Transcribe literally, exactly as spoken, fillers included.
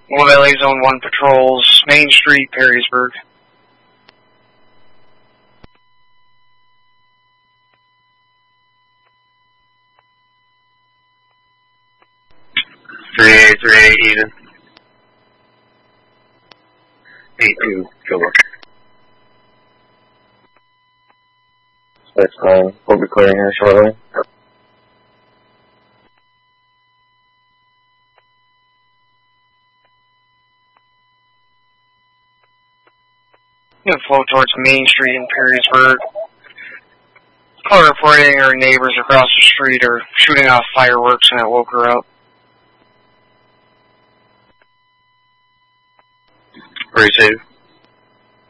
One L A Zone one patrols Main Street, Perrysburg. three eight, three eight, even. eight two, good work. That's fine. We'll be clearing here shortly. You can flow towards Main Street in Perrysburg. Call reporting her neighbors across the street are shooting off fireworks and it woke her up. Receive.